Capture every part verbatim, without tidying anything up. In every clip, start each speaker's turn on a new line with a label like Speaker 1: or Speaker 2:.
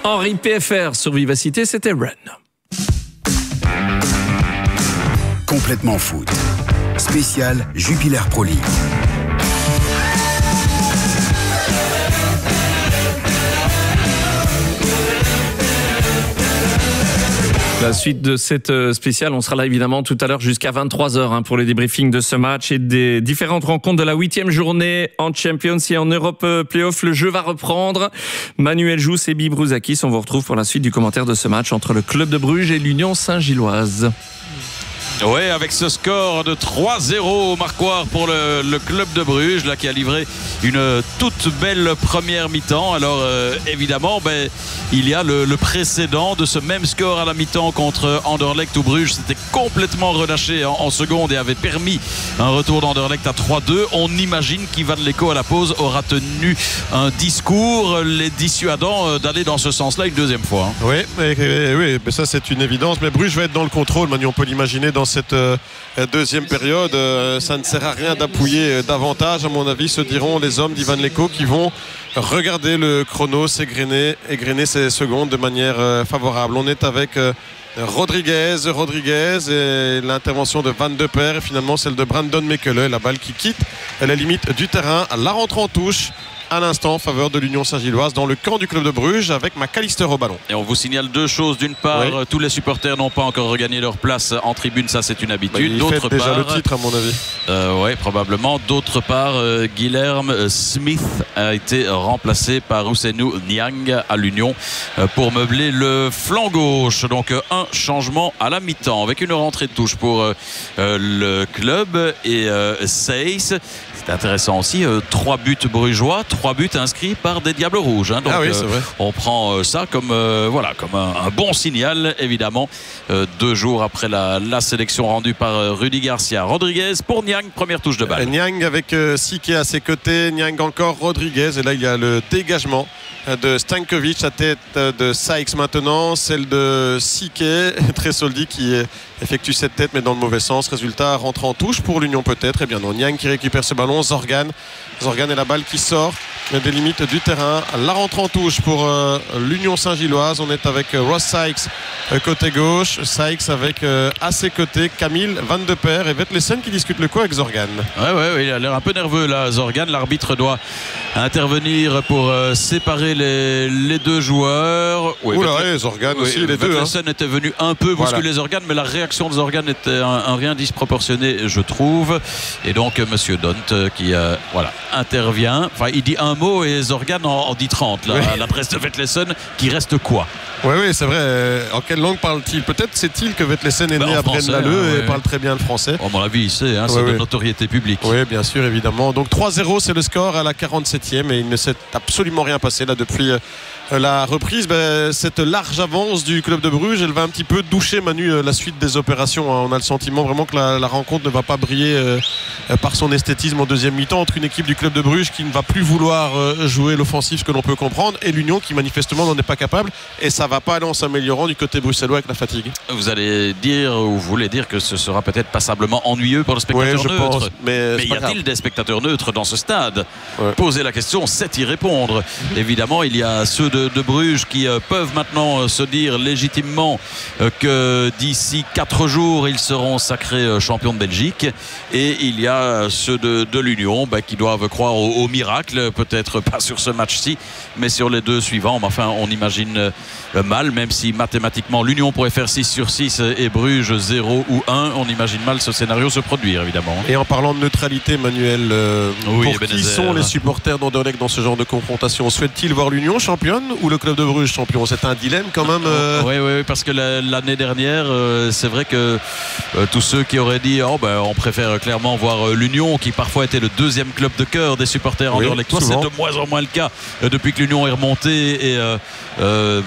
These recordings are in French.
Speaker 1: Henri P F R sur Vivacité, c'était Run.
Speaker 2: Complètement foot. Spécial Jupiler Pro League.
Speaker 1: La suite de cette spéciale, on sera là évidemment tout à l'heure jusqu'à vingt-trois heures hein, pour les débriefings de ce match et des différentes rencontres de la huitième journée en Champions et en Europe Playoff. Le jeu va reprendre. Manuel Jousse et Bibi Brouzakis, on vous retrouve pour la suite du commentaire de ce match entre le Club de Bruges et l'Union Saint-Gilloise.
Speaker 3: Oui, avec ce score de trois zéro au marquoir pour le, le Club de Bruges, là, qui a livré une toute belle première mi-temps. Alors, euh, évidemment, ben, il y a le, le précédent de ce même score à la mi-temps contre Anderlecht, où Bruges s'était complètement relâché en, en seconde et avait permis un retour d'Anderlecht à trois deux. On imagine qu'Ivan Leko, à la pause, aura tenu un discours les dissuadant d'aller dans ce sens-là une deuxième fois. Hein.
Speaker 4: Oui, mais, oui mais ça, c'est une évidence. Mais Bruges va être dans le contrôle. Manu, on peut l'imaginer dans cette euh, deuxième période. Euh, ça ne sert à rien d'appuyer davantage, à mon avis, se diront les hommes d'Ivan Leko, qui vont regarder le chrono s'égrener, égrener ses secondes de manière euh, favorable. On est avec euh, Rodriguez, Rodriguez et l'intervention de Van de Per et finalement celle de Brandon Mekele. La balle qui quitte la limite du terrain. La rentre en touche à l'instant en faveur de l'Union Saint-Gilloise dans le camp du Club de Bruges avec McAllister au ballon.
Speaker 3: Et on vous signale deux choses. D'une part, oui. tous les supporters n'ont pas encore regagné leur place en tribune, ça c'est une habitude.
Speaker 4: Bah,
Speaker 3: D'autre
Speaker 4: déjà
Speaker 3: part,
Speaker 4: le titre à mon avis.
Speaker 3: Euh, oui, probablement. D'autre part, euh, Guilherme Smith a été remplacé par Ousseynou Niang à l'Union euh, pour meubler le flanc gauche. Donc euh, un changement à la mi-temps avec une rentrée de touche pour euh, le club et euh, Seyss. C'est intéressant aussi, euh, trois buts brugeois, trois buts inscrits par des Diables Rouges. Hein. Donc,
Speaker 4: ah oui, c'est
Speaker 3: euh,
Speaker 4: vrai.
Speaker 3: on prend euh, ça comme, euh, voilà, comme un, un bon signal, évidemment, euh, deux jours après la, la sélection rendue par euh, Rudy Garcia. Rodriguez pour Niang, première touche de balle.
Speaker 4: Niang avec euh, Sique à ses côtés, Niang encore, Rodriguez. Et là, il y a le dégagement de Stankovic à tête de Sykes maintenant, celle de Sique, Tresoldi qui effectue cette tête mais dans le mauvais sens. Résultat, rentre en touche pour l'Union peut-être. Et bien non, Niang qui récupère ce ballon, Zorgan. Zorgan et la balle qui sort des limites du terrain. La rentre en touche pour euh, l'Union Saint-Gilloise. On est avec euh, Ross Sykes euh, côté gauche, Sykes avec euh, à ses côtés Camille Van de Per et Vetlesen qui discute le coup avec Zorgan.
Speaker 3: Ouais, ouais, ouais, il a l'air un peu nerveux là, Zorgan. L'arbitre doit intervenir pour euh, séparer les, les deux joueurs.
Speaker 4: Oui, Oula, Vetle... ouais, Zorgan oui, aussi, les deux.
Speaker 3: Vetlesen hein. était venu un peu bousculer voilà. Zorgan, mais la réaction de Zorgan était un, un rien disproportionné, je trouve. Et donc, Monsieur Dont qui euh, voilà, intervient. Enfin, il dit un mot et Zorgan en, en dit trente. Là, oui. À l'adresse de Vetlesen, qui reste quoi?
Speaker 4: Oui, oui, c'est vrai. En quelle langue parle-t-il? Peut-être c'est-il que Vetlesen est ben né à Braine-l'Alleud hein, et oui. parle très bien le français.
Speaker 3: À mon avis, il sait, hein, c'est oui, de oui. notoriété publique.
Speaker 4: Oui, bien sûr, évidemment. Donc trois zéro, c'est le score à la quarante-septième et il ne s'est absolument rien passé là depuis la reprise. Ben, cette large avance du Club de Bruges, elle va un petit peu doucher, Manu, la suite des opérations. On a le sentiment vraiment que la, la rencontre ne va pas briller euh, par son esthétisme en deuxième mi-temps entre une équipe du Club de Bruges qui ne va plus vouloir euh, jouer l'offensif, ce que l'on peut comprendre, et l'Union qui manifestement n'en est pas capable. Et ça va pas aller en s'améliorant du côté bruxellois avec la fatigue. Vous
Speaker 3: allez dire, ou vous voulez dire que ce sera peut-être passablement ennuyeux pour le spectateur
Speaker 4: ouais, je
Speaker 3: neutre.
Speaker 4: Pense, mais
Speaker 3: mais y a-t-il
Speaker 4: grave.
Speaker 3: des spectateurs neutres dans ce stade?
Speaker 4: ouais.
Speaker 3: Poser la question, c'est y répondre. Mm-hmm. Évidemment, il y a ceux de, de Bruges qui euh, peuvent maintenant euh, se dire légitimement euh, que d'ici quatre jours, ils seront sacrés euh, champions de Belgique. Et il y a ceux de, de l'Union bah, qui doivent croire au, au miracle, peut-être pas sur ce match-ci, mais sur les deux suivants. Mais enfin, on imagine euh, mal, même si mathématiquement l'Union pourrait faire six sur six et Bruges zéro ou un, on imagine mal ce scénario se produire évidemment.
Speaker 4: Et en parlant de neutralité, Manuel, euh,
Speaker 3: oui,
Speaker 4: pour qui sont les supporters d'Anderlecht dans ce genre de confrontation? Souhaite-t-il voir l'Union championne ou le Club de Bruges champion? C'est un dilemme quand même. Euh...
Speaker 3: Oui, oui, parce que la, l'année dernière, euh, c'est vrai que euh, tous ceux qui auraient dit oh, ben, on préfère clairement voir euh, l'Union, qui parfois était le deuxième club de cœur des supporters oui, anderlechtois, c'est de moins en moins le cas euh, depuis que l'Union est remontée et euh, euh, passe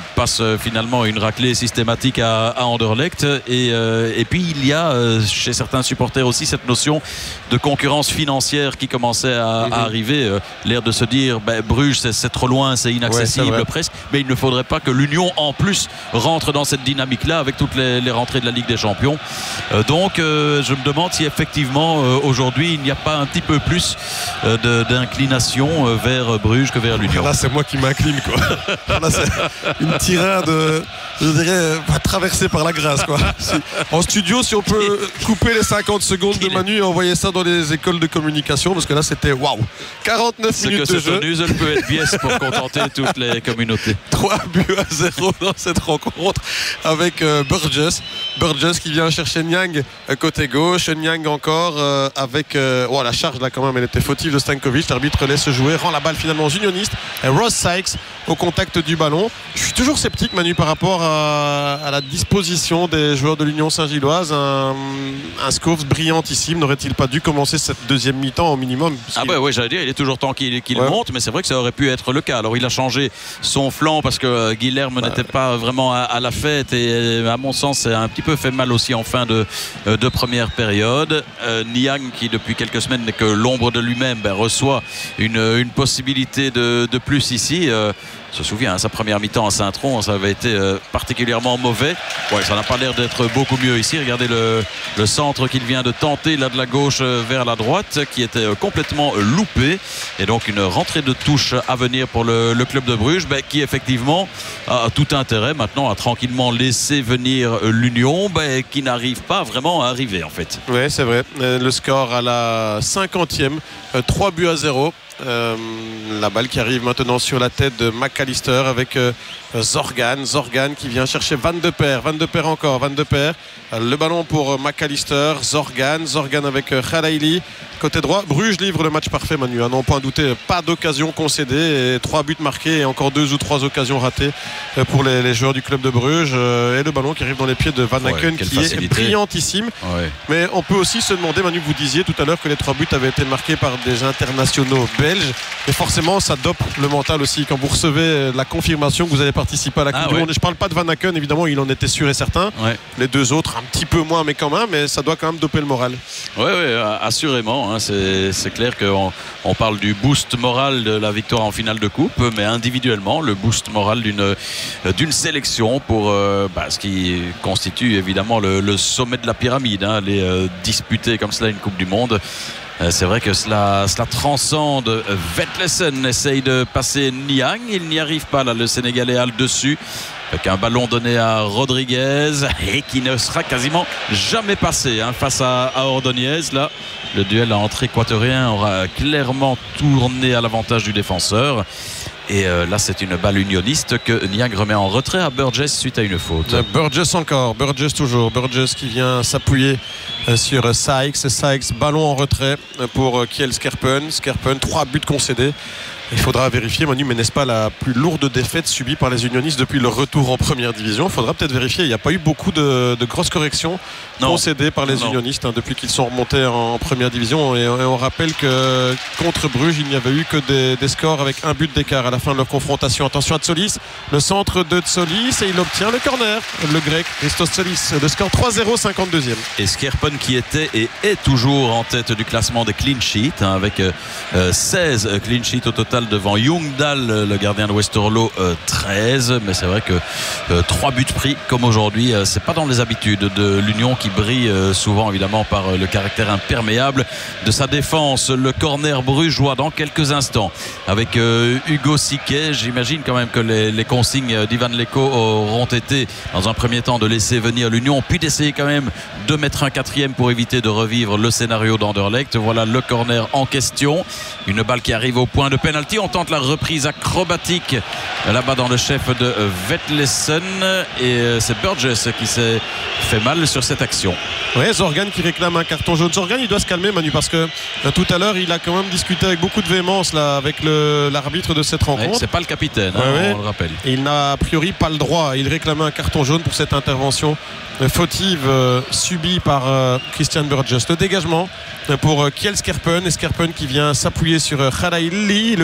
Speaker 3: euh, finalement une raclée systématique à, à Anderlecht. Et, euh, et puis il y a euh, chez certains supporters aussi cette notion de concurrence financière qui commençait à, mm-hmm. à arriver. Euh, l'air de se dire ben, Bruges c'est, c'est trop loin, c'est inaccessible ouais, c'est presque, mais il ne faudrait pas que l'Union en plus rentre dans cette dynamique-là avec toutes les, les rentrées de la Ligue des Champions. Euh, donc euh, je me demande si effectivement euh, aujourd'hui il n'y a pas un petit peu plus euh, de, d'inclination euh, vers Bruges que vers l'Union.
Speaker 4: Là c'est moi qui m'incline quoi. Là c'est une tirade euh, je dirais pas traversée par la grâce quoi. Si, en studio si on peut couper les cinquante secondes de Manu et envoyer ça dans les écoles de communication parce que là c'était waouh quarante-neuf
Speaker 3: ce
Speaker 4: minutes
Speaker 3: que
Speaker 4: de jeu.
Speaker 3: Elle peut être biaise pour contenter toutes les communautés.
Speaker 4: trois buts à zéro dans cette rencontre avec euh, Burgess Burgess qui vient chercher Niang euh, côté gauche, Niang encore euh, avec euh, oh, la charge là quand même elle était fautive de Stankovic, l'arbitre laisse jouer, rend la balle finalement aux unionistes et Ross Sykes au contact du ballon. Je suis toujours sceptique Manu par rapport à, à la disposition des joueurs de l'Union Saint-Gilloise. Un, un Schoofs brillantissime n'aurait-il pas dû commencer cette deuxième mi-temps au minimum?
Speaker 3: Ah bah oui j'allais dire il est toujours temps qu'il, qu'il ouais. monte, mais c'est vrai que ça aurait pu être le cas. Alors il a changé son flanc parce que Guilherme bah, n'était pas vraiment à, à la fête et à mon sens c'est un petit peu fait mal aussi en fin de, de première période. euh, Niang qui depuis quelques semaines n'est que l'ombre de lui-même ben, reçoit une, une possibilité de, de plus ici. euh, se souvient, hein, sa première mi-temps à Saint-Tron, ça avait été euh, particulièrement mauvais. Ouais, ça n'a pas l'air d'être beaucoup mieux ici. Regardez le, le centre qu'il vient de tenter là de la gauche euh, vers la droite, qui était euh, complètement euh, loupé. Et donc une rentrée de touche à venir pour le, le club de Bruges, ben, qui effectivement a tout intérêt maintenant à tranquillement laisser venir euh, l'Union, ben, qui n'arrive pas vraiment à arriver en fait.
Speaker 4: Oui, c'est vrai. Euh, le score à la cinquantième, euh, trois buts à zéro. Euh, la balle qui arrive maintenant sur la tête de McAllister avec euh, Zorgan Zorgan qui vient chercher Van de Peer Van de Peer encore Van de Peer euh, le ballon pour McAllister, Zorgan Zorgan avec euh, Khalaili côté droit. Bruges livre le match parfait Manu, à n'en point douter, pas d'occasion concédée et trois buts marqués et encore deux ou trois occasions ratées euh, pour les, les joueurs du club de Bruges euh, et le ballon qui arrive dans les pieds de Van Aken ouais, qui facilité. Est brillantissime ouais. Mais on peut aussi se demander Manu, vous disiez tout à l'heure que les trois buts avaient été marqués par des internationaux belges et forcément ça dope le mental aussi quand vous recevez la confirmation que vous allez participer à la Coupe ah, du ouais. Monde. Je parle pas de Van Aken évidemment, il en était sûr et certain ouais. Les deux autres un petit peu moins mais quand même, mais ça doit quand même doper le moral.
Speaker 3: Oui ouais, assurément hein, c'est, c'est clair qu'on on parle du boost moral de la victoire en finale de Coupe, mais individuellement le boost moral d'une, d'une sélection pour euh, bah, ce qui constitue évidemment le, le sommet de la pyramide hein, les euh, disputer comme cela une Coupe du Monde. C'est vrai que cela, cela transcende. Vetlesen essaye de passer Niang, il n'y arrive pas là, le Sénégalais a le dessus avec un ballon donné à Rodriguez et qui ne sera quasiment jamais passé hein, face à, à Ordonez. Là, le duel à entrée équatorien aura clairement tourné à l'avantage du défenseur. Et euh, là c'est une balle unioniste que Niang remet en retrait à Burgess suite à une faute.
Speaker 4: Burgess encore, Burgess toujours, Burgess qui vient s'appuyer euh, sur Sykes, Sykes ballon en retrait pour euh, Kjell Skerpen, Skerpen trois buts concédés. Il faudra vérifier Manu, mais n'est-ce pas la plus lourde défaite subie par les unionistes depuis leur retour en première division? Il faudra peut-être vérifier, il n'y a pas eu beaucoup de, de grosses corrections non. concédées par les non. unionistes hein, depuis qu'ils sont remontés en première division et, et on rappelle que contre Bruges il n'y avait eu que des, des scores avec un but d'écart à la fin de leur confrontation. Attention à Tsolis, le centre de Tsolis et il obtient le corner, le grec Christos Tsolis, le score trois zéro, cinquante-deuxième.
Speaker 3: Et Skerpen qui était et est toujours en tête du classement des clean sheets hein, avec euh, seize clean sheets au total devant Ljungdahl, le gardien de Westerlo, euh, treize. Mais c'est vrai que euh, trois buts pris comme aujourd'hui, euh, c'est pas dans les habitudes de l'Union qui brille euh, souvent évidemment par euh, le caractère imperméable de sa défense. Le corner brugeois dans quelques instants avec euh, Hugo Siquet. J'imagine quand même que les, les consignes d'Ivan Leko auront été dans un premier temps de laisser venir l'Union puis d'essayer quand même de mettre un quatrième pour éviter de revivre le scénario d'Anderlecht. Voilà le corner en question, une balle qui arrive au point de pénalty. On tente la reprise acrobatique là-bas dans le chef de Vetlesen et c'est Burgess qui s'est fait mal sur cette action.
Speaker 4: Oui, Zorgan qui réclame un carton jaune. Zorgan il doit se calmer Manu parce que euh, tout à l'heure il a quand même discuté avec beaucoup de véhémence là, avec le, l'arbitre de cette rencontre.
Speaker 3: Ouais, c'est pas le capitaine, hein, ouais, on ouais. le rappelle.
Speaker 4: Et il n'a a priori pas le droit, il réclamait un carton jaune pour cette intervention euh, fautive euh, subie par euh, Christian Burgess. Le dégagement euh, pour euh, Kjell Skerpen et Skerpen qui vient s'appuyer sur euh, Khalaili. Le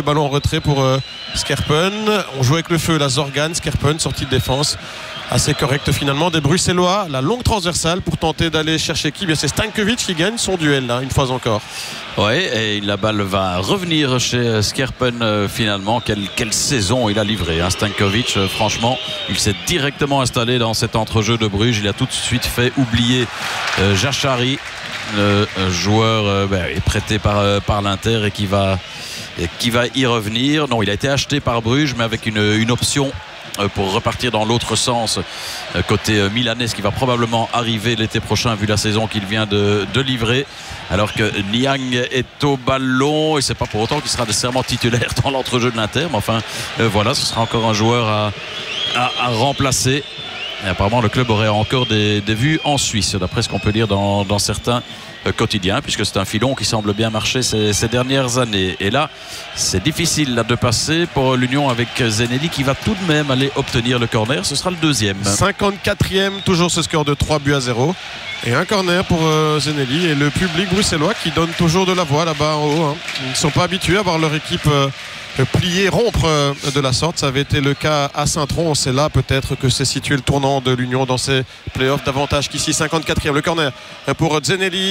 Speaker 4: ballon en retrait pour euh, Skerpen. On joue avec le feu, la Zorgan, Skerpen, sortie de défense. Assez correct finalement des Bruxellois. La longue transversale pour tenter d'aller chercher qui? Bien, c'est Stankovic qui gagne son duel là, une fois encore.
Speaker 3: Oui, et la balle va revenir chez Skerpen euh, finalement. Quelle, quelle saison il a livré, hein, Stankovic. Euh, franchement, il s'est directement installé dans cet entrejeu de Bruges. Il a tout de suite fait oublier euh, Jachari, le euh, joueur euh, ben, est prêté par, euh, par l'Inter et qui va, et qui va y revenir. Non, il a été acheté par Bruges, mais avec une, une option pour repartir dans l'autre sens côté milanais, ce qui va probablement arriver l'été prochain vu la saison qu'il vient de, de livrer, alors que Niang est au ballon et c'est pas pour autant qu'il sera nécessairement titulaire dans l'entrejeu de l'Inter, mais enfin euh, voilà, ce sera encore un joueur à, à, à remplacer. Et apparemment le club aurait encore des, des vues en Suisse d'après ce qu'on peut lire dans, dans certains quotidien, puisque c'est un filon qui semble bien marcher ces, ces dernières années. Et là, c'est difficile là, de passer pour l'union avec Zenelli qui va tout de même aller obtenir le corner. Ce sera le deuxième.
Speaker 4: cinquante-quatrième, toujours ce score de trois buts à zéro. Et un corner pour euh, Zenelli et le public bruxellois qui donne toujours de la voix là-bas en haut. Hein. Ils ne sont pas habitués à voir leur équipe euh, plier, rompre euh, de la sorte. Ça avait été le cas à Saint-Tron. C'est là peut-être que s'est situé le tournant de l'Union dans ces playoffs, davantage qu'ici. cinquante-quatrième, le corner pour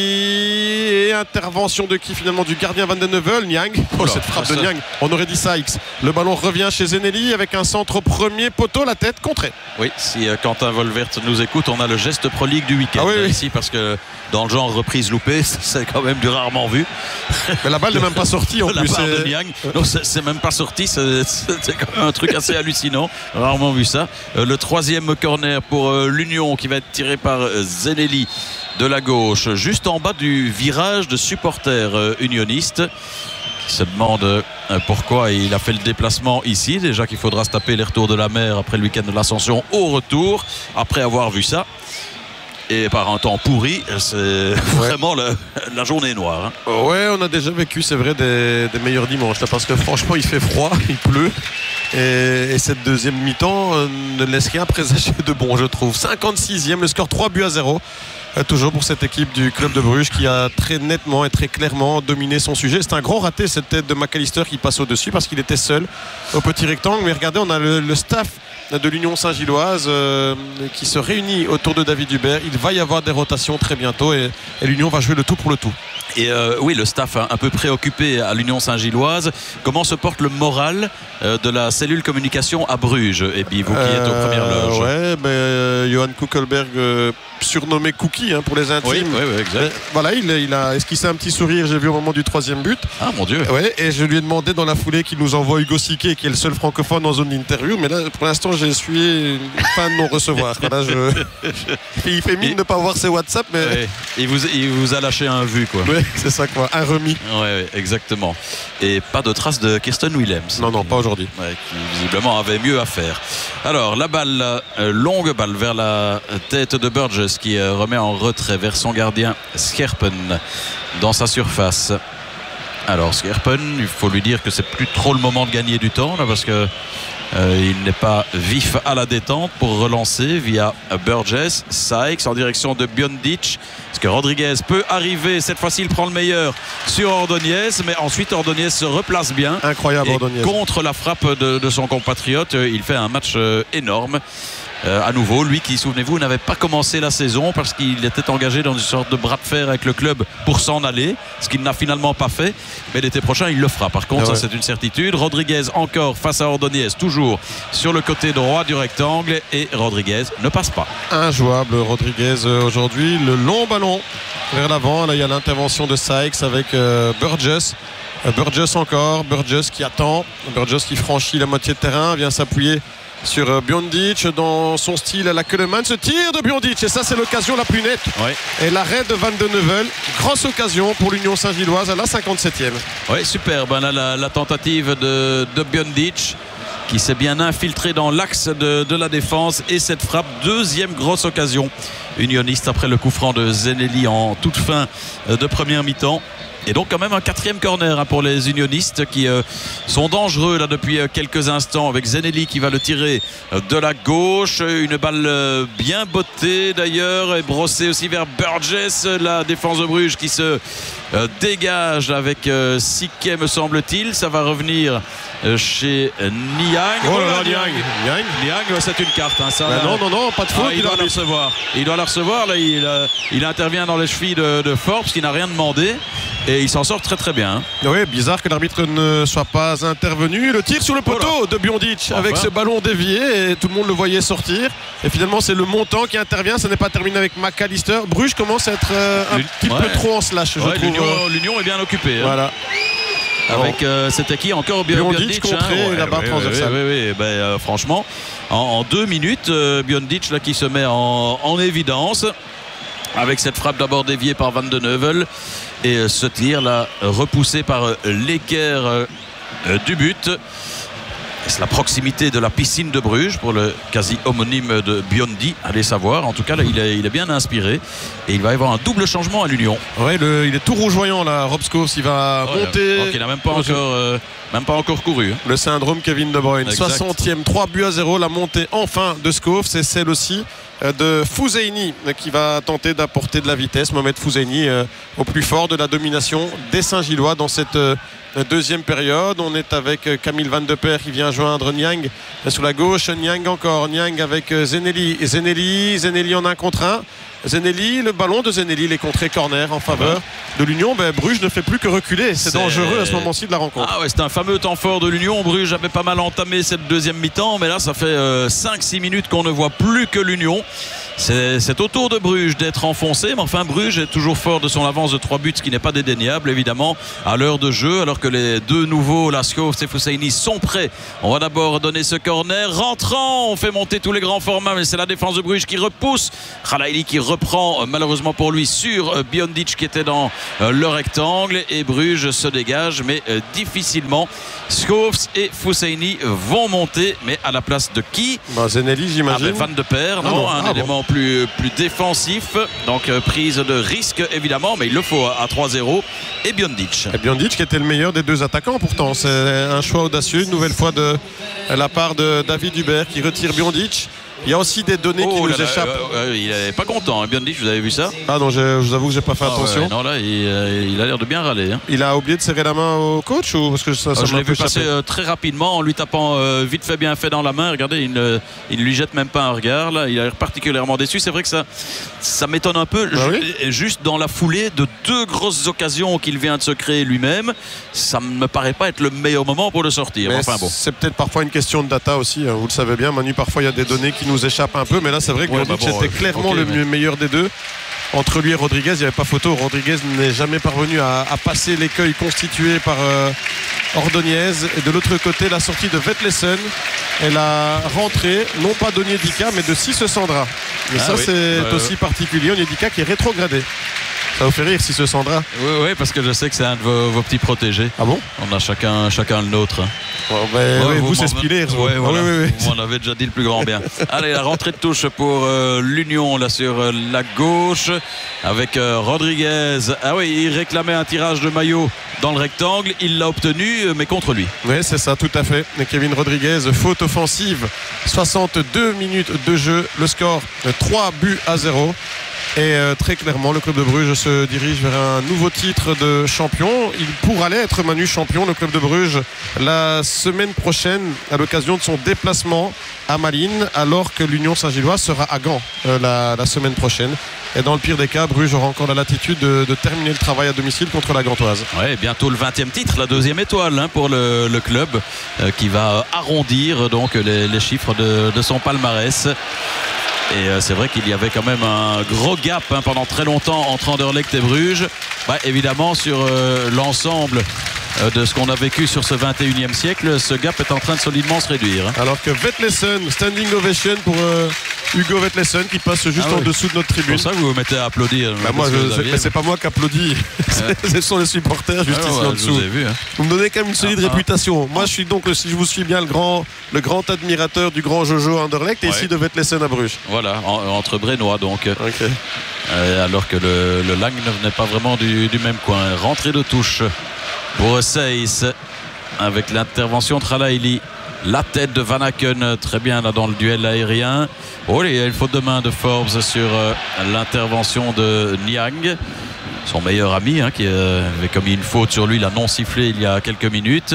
Speaker 4: Zenelli et intervention de qui finalement? Du gardien Van den Heuvel, Niang. Oh, Oula, cette frappe de Niang, on aurait dit Sykes. Le ballon revient chez Zenelli avec un centre au premier poteau, la tête contrée.
Speaker 3: Oui, si euh, Quentin Volvert nous écoute, on a le geste proligue du week-end. Ah oui, oui. Ici, parce que dans le genre reprise loupée, c'est quand même du rarement vu.
Speaker 4: Mais la balle n'est même pas sortie en
Speaker 3: la
Speaker 4: plus.
Speaker 3: La part de Niang, non, c'est même pas sorti. C'est quand même un truc assez hallucinant. Rarement vu ça. Euh, le troisième corner pour euh, l'Union qui va être tiré par euh, Zenelli de la gauche, juste en bas du virage de supporters euh, unionistes. Qui se demande euh, pourquoi il a fait le déplacement ici. Déjà qu'il faudra se taper les retours de la mer après le week-end de l'Ascension au retour, après avoir vu ça. Et par un temps pourri, c'est ouais. vraiment le, la journée noire. Hein.
Speaker 4: Ouais, on a déjà vécu, c'est vrai, des, des meilleurs dimanches. Là, parce que franchement, il fait froid, il pleut. Et, et cette deuxième mi-temps euh, ne laisse rien présager de bon, je trouve. cinquante-sixième, le score trois buts à zéro. Euh, toujours pour cette équipe du club de Bruges qui a très nettement et très clairement dominé son sujet. C'est un gros raté, cette tête de McAllister qui passe au-dessus parce qu'il était seul au petit rectangle. Mais regardez, on a le, le staff de l'Union Saint-Gilloise euh, qui se réunit autour de David Hubert. Il va y avoir des rotations très bientôt et, et l'Union va jouer le tout pour le tout.
Speaker 3: Et euh, oui, le staff un peu préoccupé à l'Union Saint-Gilloise. Comment se porte le moral euh, de la cellule communication à Bruges? Et puis vous qui êtes aux premières loges.
Speaker 4: Euh, ouais, ben, euh, Johan Kuckelberg, euh, surnommé Cookie hein, pour les intimes.
Speaker 3: Oui, oui, oui, exact.
Speaker 4: Mais, voilà, il, il a esquissé un petit sourire, j'ai vu au moment du troisième but.
Speaker 3: Ah mon Dieu.
Speaker 4: Ouais, et je lui ai demandé dans la foulée qu'il nous envoie Hugo Siquet, qui est le seul francophone en zone d'interview. Mais là, pour l'instant, j'ai essuyé une fin de non-recevoir. Voilà, je... il fait mine de ne pas voir ses WhatsApp, mais
Speaker 3: ouais. il, vous, il vous a lâché un vu, quoi.
Speaker 4: Ouais, c'est ça, quoi. Un remis.
Speaker 3: Ouais, ouais, exactement. Et pas de traces de Kirsten Willems.
Speaker 4: Non, non, pas aujourd'hui.
Speaker 3: Ouais, qui visiblement avait mieux à faire. Alors, la balle, euh, longue balle vers la tête de Burgess qui euh, remet en retrait vers son gardien Skerpen dans sa surface. Alors, Skerpen, il faut lui dire que c'est plus trop le moment de gagner du temps là, parce que Euh, il n'est pas vif à la détente pour relancer via Burgess. Sykes en direction de Biondic. Est-ce que Rodriguez peut arriver? Cette fois-ci, il prend le meilleur sur Ordonez, mais ensuite Ordonez se replace bien.
Speaker 4: Incroyable,
Speaker 3: et
Speaker 4: Ordonez.
Speaker 3: Contre la frappe de, de son compatriote, il fait un match euh, énorme. Euh, à nouveau, lui qui, souvenez-vous, n'avait pas commencé la saison parce qu'il était engagé dans une sorte de bras de fer avec le club pour s'en aller, ce qu'il n'a finalement pas fait. Mais l'été prochain, il le fera. Par contre, ah ouais. ça c'est une certitude. Rodriguez encore face à Ordonez, toujours sur le côté droit du rectangle, et Rodriguez ne passe pas.
Speaker 4: Injouable Rodriguez aujourd'hui. Le long ballon vers l'avant. Là, il y a l'intervention de Sykes avec euh, Burgess. Euh, Burgess encore. Burgess qui attend. Burgess qui franchit la moitié de terrain, vient s'appuyer sur Biondic dans son style à la Keuleman. Ce tir de Biondic, et ça c'est l'occasion la plus nette.
Speaker 3: Oui.
Speaker 4: Et l'arrêt de Van den Heuvel, grosse occasion pour l'Union Saint-Gilloise à la cinquante-septième.
Speaker 3: Oui, superbe. Là, la, la tentative de, de Biondic qui s'est bien infiltré dans l'axe de, de la défense, et cette frappe, deuxième grosse occasion unioniste après le coup franc de Zenelli en toute fin de première mi-temps. Et donc quand même un quatrième corner hein, pour les unionistes qui euh, sont dangereux là depuis euh, quelques instants avec Zenelli qui va le tirer euh, de la gauche. Une balle euh, bien bottée d'ailleurs et brossée aussi vers Burgess. La défense de Bruges qui se euh, dégage avec euh, Siquet me semble-t-il. Ça va revenir euh, chez Niang.
Speaker 4: Oh là là, Niang. Niang.
Speaker 3: Niang, c'est une carte. Hein, ça,
Speaker 4: ben
Speaker 3: là,
Speaker 4: non, non, non, pas de faute.
Speaker 3: ah, il, il doit la recevoir. Il doit la recevoir. Là, il, euh, il intervient dans les chevilles de, de Forbes qui n'a rien demandé. Et il s'en sort très très bien.
Speaker 4: Oui, bizarre que l'arbitre ne soit pas intervenu. Le tir sur le poteau oh de Biondic enfin. Avec ce ballon dévié et tout le monde le voyait sortir. Et finalement, c'est le montant qui intervient. Ça n'est pas terminé avec McAllister. Bruges commence à être euh, un petit ouais. peu trop en slash, je
Speaker 3: ouais,
Speaker 4: trouve.
Speaker 3: L'Union est bien occupée. Hein.
Speaker 4: Voilà.
Speaker 3: Avec euh, c'était qui encore
Speaker 4: Biondic contré
Speaker 3: hein, ouais,
Speaker 4: la barre
Speaker 3: ouais,
Speaker 4: transversale.
Speaker 3: Oui, oui, oui. Ben, euh, franchement, en, en deux minutes, euh, Biondic là qui se met en, en évidence avec cette frappe d'abord déviée par Van de Neuvel et euh, ce tir là repoussé par euh, l'équerre euh, du but. C'est la proximité de la piscine de Bruges pour le quasi homonyme de Biondi. Allez savoir. En tout cas, là, il est, il est bien inspiré. Et il va y avoir un double changement à l'Union.
Speaker 4: Ouais, le, il est tout rougeoyant là, Rob Scholes. Il va oh, monter.
Speaker 3: Donc il n'a même pas encore, euh, même pas encore couru.
Speaker 4: Le syndrome Kevin De Bruyne. Exact. soixantième, trois buts à zéro. La montée enfin de Scholes. C'est celle aussi de Fouzaini qui va tenter d'apporter de la vitesse. Mohamed Fouzaini euh, au plus fort de la domination des Saint-Gillois dans cette euh, deuxième période. On est avec Camille Van de Peer qui vient joindre Niang sur la gauche. Niang encore. Niang avec Zenelli. Zenelli, Zenelli en un contre un. Zenelli, le ballon de Zenelli, il est contré corner en faveur de l'Union. Ben, Bruges ne fait plus que reculer. C'est dangereux à ce moment-ci de la rencontre.
Speaker 3: Ah ouais, c'est un fameux temps fort de l'Union. Bruges avait pas mal entamé cette deuxième mi-temps, mais là, ça fait euh, cinq six minutes qu'on ne voit plus que l'Union. C'est au tour de Bruges d'être enfoncé, mais enfin Bruges est toujours fort de son avance de trois buts, ce qui n'est pas dédaignable évidemment à l'heure de jeu, alors que les deux nouveaux Lasco et Fouzaini sont prêts. On va d'abord donner ce corner rentrant, on fait monter tous les grands formats, mais c'est la défense de Bruges qui repousse. Khalaili qui reprend malheureusement pour lui sur Biondic qui était dans le rectangle et Bruges se dégage, mais difficilement. Schoofs et Fouzaini vont monter, mais à la place de qui?
Speaker 4: bah, Zenelli, j'imagine.
Speaker 3: Ah, ben, Van de Peer, non, ah non, un ah élément bon. plus, plus défensif, donc euh, prise de risque évidemment, mais il le faut à, à trois zéro. Et Biondic.
Speaker 4: Et Biondic qui était le meilleur des deux attaquants pourtant. C'est un choix audacieux, une nouvelle fois de la part de David Hubert qui retire Biondic. Il y a aussi des données oh, qui nous là, échappent.
Speaker 3: Euh, euh, il n'est pas content, hein, Biondic, vous avez vu ça?
Speaker 4: Ah non, je, je vous avoue que j'ai pas fait ah, attention.
Speaker 3: Ouais, non, là, il, euh, il a l'air de bien râler. Hein.
Speaker 4: Il a oublié de serrer la main au coach ou parce que ça, ça
Speaker 3: Je l'ai vu passer euh, très rapidement en lui tapant euh, vite fait bien fait dans la main. Regardez, il ne, il ne lui jette même pas un regard. Là, il a l'air particulièrement déçu. C'est vrai que ça, ça m'étonne un peu.
Speaker 4: Ah, oui
Speaker 3: juste dans la foulée de deux grosses occasions qu'il vient de se créer lui-même, ça ne me paraît pas être le meilleur moment pour le sortir. Enfin, bon.
Speaker 4: C'est peut-être parfois une question de data aussi. Hein, vous le savez bien, Manu. Parfois, il y a des données qui nous échappent un peu. Mais là, c'est vrai que ouais, Biondic bah bon, était clairement okay, le mais... meilleur des deux. Entre lui et Rodriguez, il n'y avait pas photo. Rodriguez n'est jamais parvenu à, à passer l'écueil constitué par euh, Ordonez. Et de l'autre côté, la sortie de Vetlesen et la rentrée, non pas d'Onyedika, mais de Cisse Sandra. Mais ah, ça, oui. c'est ouais, aussi ouais. particulier. Onyedika qui est rétrogradé. Ça vous fait rire, Cisse Sandra?
Speaker 3: Oui, oui, parce que je sais que c'est un de vos, vos petits protégés.
Speaker 4: Ah bon?
Speaker 3: On a chacun, chacun le nôtre.
Speaker 4: Oh, ben, ouais, oui, vous, vous c'est Spiller.
Speaker 3: Ouais, voilà. oui, oui, oui. On avait déjà dit le plus grand bien. Allez, la rentrée de touche pour euh, l'Union là sur euh, la gauche avec euh, Rodriguez. Ah oui, il réclamait un tirage de maillot dans le rectangle. Il l'a obtenu, mais contre lui.
Speaker 4: Oui, c'est ça, tout à fait. Et Kevin Rodriguez, faute offensive. soixante-deux minutes de jeu. Le score, trois buts à zéro. Et euh, très clairement, le club de Bruges se dirige vers un nouveau titre de champion. Il pourra être Manu champion, le club de Bruges, la semaine prochaine à l'occasion de son déplacement à Malines, alors que l'Union Saint-Gilloise sera à Gand euh, la, la semaine prochaine. Et dans le pire des cas, Bruges aura encore la latitude de, de terminer le travail à domicile contre la Gantoise.
Speaker 3: Ouais, bientôt le vingtième titre, la deuxième étoile hein, pour le, le club euh, qui va arrondir donc les, les chiffres de, de son palmarès. Et euh, c'est vrai qu'il y avait quand même un gros gap hein, pendant très longtemps entre Anderlecht et Bruges. Bah, évidemment, sur euh, l'ensemble euh, de ce qu'on a vécu sur ce vingt et unième siècle, ce gap est en train de solidement se réduire. Hein.
Speaker 4: Alors que Vetlesen, standing ovation pour euh, Hugo Vetlesen qui passe juste
Speaker 3: ah
Speaker 4: en
Speaker 3: oui.
Speaker 4: dessous de notre tribune.
Speaker 3: C'est pour ça que vous vous mettez à applaudir.
Speaker 4: Bah moi, je, c'est, mais c'est pas moi qui applaudis. Ce sont les supporters juste
Speaker 3: ah,
Speaker 4: ici
Speaker 3: ouais,
Speaker 4: en dessous.
Speaker 3: Vous, avez vu, hein.
Speaker 4: Vous me donnez quand même une solide
Speaker 3: ah,
Speaker 4: réputation. Moi, je suis donc, si je vous suis bien, le grand, le grand admirateur du grand Jojo Anderlecht et ouais. ici de Vetlesen à Bruges.
Speaker 3: Voilà, en, entre Brénois donc.
Speaker 4: Okay.
Speaker 3: Euh, alors que le, le Lang ne venait pas vraiment du, du même coin. Rentrée de touche pour Seyss avec l'intervention de Khalaili. La tête de Van Aken, très bien là dans le duel aérien. Oh, il y a une faute de main de Forbes sur euh, l'intervention de Niang, son meilleur ami, hein, qui euh, avait commis une faute sur lui, il a non sifflé il y a quelques minutes.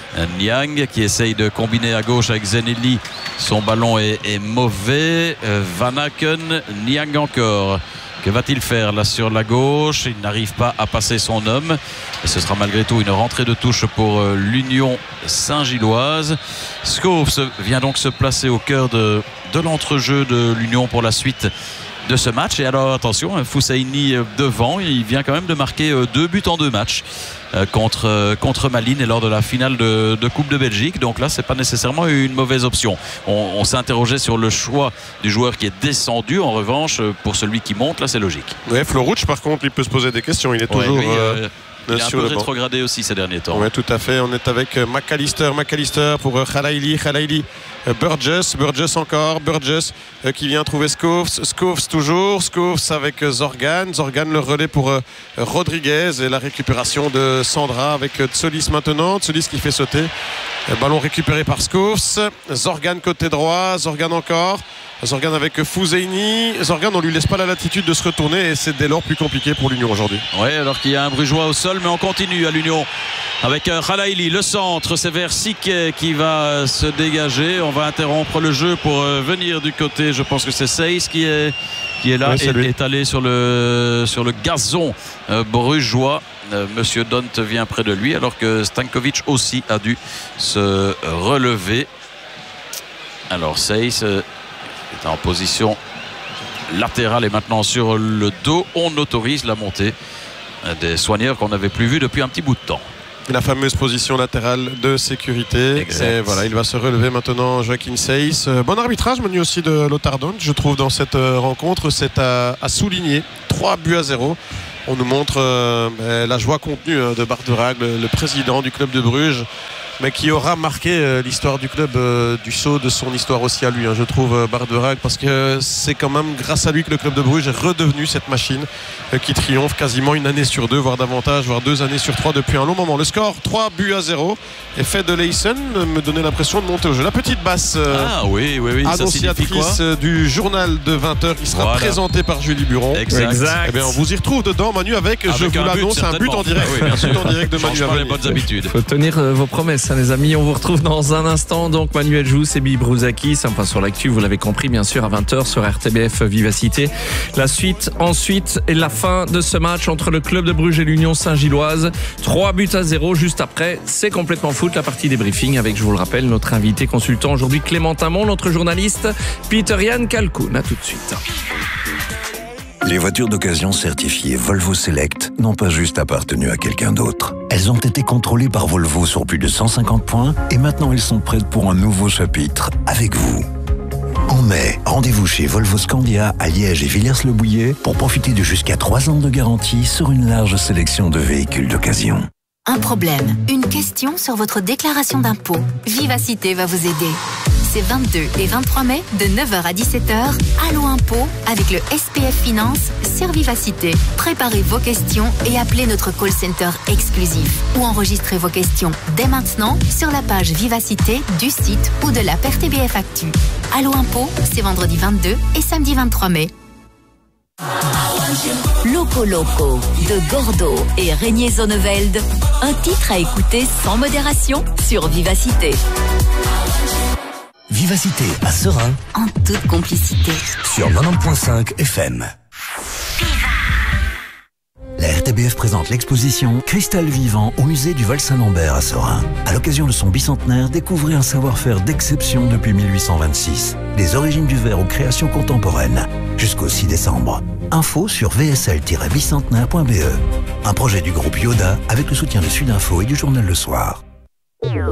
Speaker 3: Niang qui essaye de combiner à gauche avec Zenelli, son ballon est, est mauvais. euh, Van Aken, Niang encore. Que va-t-il faire là sur la gauche? Il n'arrive pas à passer son homme. Et ce sera malgré tout une rentrée de touche pour euh, l'Union Saint-Gilloise. Schoofs vient donc se placer au cœur de, de l'entrejeu de l'Union pour la suite de ce match. Et alors attention, Foussaini devant, il vient quand même de marquer deux buts en deux matchs euh, contre, euh, contre Malines et lors de la finale de, de Coupe de Belgique. Donc là, c'est pas nécessairement une mauvaise option. On, on s'interrogeait sur le choix du joueur qui est descendu. En revanche, pour celui qui monte, là, c'est logique.
Speaker 4: Ouais, Flo Rouch, par contre, il peut se poser des questions. Il est
Speaker 3: ouais,
Speaker 4: toujours...
Speaker 3: lui, euh,
Speaker 4: euh...
Speaker 3: Il est un peu rétrogradé aussi ces derniers temps.
Speaker 4: Oui, tout à fait. On est avec McAllister. McAllister pour Khalaili. Khalaili, Burgess. Burgess encore. Burgess qui vient trouver Schoofs. Schoofs toujours. Schoofs avec Zorgan. Zorgan le relais pour Rodriguez. Et la récupération de Sandra avec Tsolis maintenant. Tsolis qui fait sauter. Ballon récupéré par Schoofs. Zorgan côté droit. Zorgan encore. Zorgan avec Fouzaini. Zorgan, on lui laisse pas la latitude de se retourner et c'est dès lors plus compliqué pour l'Union aujourd'hui.
Speaker 3: Oui, alors qu'il y a un Brugeois au sol, mais on continue à l'Union avec Khalaili. Le centre, c'est vers Siquet qui va se dégager. On va interrompre le jeu pour venir du côté, je pense que c'est Seyss qui est, qui est là oui, et est allé sur le, sur le gazon euh, brugeois. Euh, Monsieur Dont vient près de lui, alors que Stankovic aussi a dû se relever. Alors Seyss euh, est en position latérale et maintenant sur le dos. On autorise la montée des soigneurs qu'on n'avait plus vus depuis un petit bout de temps.
Speaker 4: La fameuse position latérale de sécurité. Exact. Et voilà, il va se relever maintenant, Joachim Seyss. Bon arbitrage, menu aussi de Lothar Dont, je trouve, dans cette rencontre. C'est à, à souligner. trois buts à zéro. On nous montre euh, la joie contenue de Bart de Ragel, le, le président du club de Bruges, mais qui aura marqué euh, l'histoire du club euh, du saut de son histoire aussi à lui, hein, je trouve, euh, Bart de Ragel, parce que c'est quand même grâce à lui que le club de Bruges est redevenu cette machine euh, qui triomphe quasiment une année sur deux, voire davantage, voire deux années sur trois depuis un long moment. Le score, trois buts à zéro, est fait de Leysen, me donnait l'impression de monter au jeu. La petite basse euh,
Speaker 3: ah, oui, oui, oui.
Speaker 4: annonciatrice euh, du journal de vingt heures qui sera voilà. présentée par Julie Buron.
Speaker 3: Exact. exact.
Speaker 4: Eh bien, on vous y retrouve dedans, Manu, avec, avec je vous l'annonce, un but en direct.
Speaker 3: Ah, oui, bien sûr.
Speaker 4: en direct de Manu.
Speaker 3: Change pas les bonnes habitudes.
Speaker 1: Il faut tenir euh, vos promesses, hein, les amis. On vous retrouve dans un instant. Donc, Manuel Jou, Sebi Brouzakis, enfin sur l'actu, vous l'avez compris, bien sûr, à vingt heures sur R T B F Vivacité. La suite, ensuite, et la fin de ce match entre le club de Bruges et l'Union Saint-Gilloise. trois buts à zéro. Juste après, c'est complètement foot, la partie des briefings avec, je vous le rappelle, notre invité consultant aujourd'hui, Clément Tamon, notre journaliste, Peter-Jan Kalkoun. À tout de suite.
Speaker 5: Les voitures d'occasion certifiées Volvo Select n'ont pas juste appartenu à quelqu'un d'autre. Elles ont été contrôlées par Volvo sur plus de cent cinquante points et maintenant elles sont prêtes pour un nouveau chapitre avec vous. En mai, rendez-vous chez Volvo Scandia à Liège et Villers-le-Bouillet pour profiter de jusqu'à trois ans de garantie sur une large sélection de véhicules d'occasion.
Speaker 6: Un problème, une question sur votre déclaration d'impôt. Vivacité va vous aider. C'est vingt-deux et vingt-trois mai, de neuf heures à dix-sept heures, Allo Impôt avec le S P F Finance sur Vivacité. Préparez vos questions et appelez notre call center exclusif. Ou enregistrez vos questions dès maintenant sur la page Vivacité du site ou de l'app R T B F Actu. Allo Impôt, c'est vendredi vingt-deux et samedi vingt-trois mai.
Speaker 7: Loco Loco de Gordo et Régnier Zonneveld. Un titre à écouter sans modération sur Vivacité.
Speaker 5: Vivacité à Serein.
Speaker 6: En toute complicité.
Speaker 5: Sur quatre-vingt-dix point cinq F M. La R T B F présente l'exposition Cristal vivant au musée du Val-Saint-Lambert à Serein. À l'occasion de son bicentenaire, découvrez un savoir-faire d'exception depuis mille huit cent vingt-six. Des origines du verre aux créations contemporaines. Jusqu'au six décembre. Info sur v s l tiret bicentenaire point b e. Un projet du groupe Yoda avec le soutien de Sudinfo et du journal Le Soir.